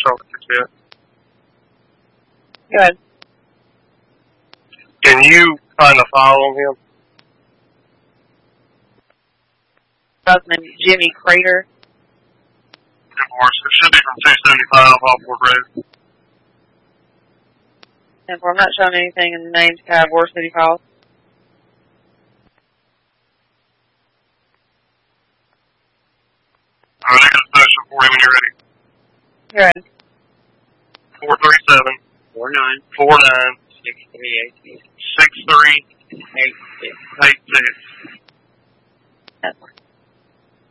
talk to you. Go ahead. Can you find a file on him? His name is Jimmy Crater. Divorce. It should be from 275 Hawthorne Road. And I'm not showing anything in the names tab or city files. Alright, I got a special for you when you're ready. Go ahead. 437 49 49 6386 63 86. 86. That's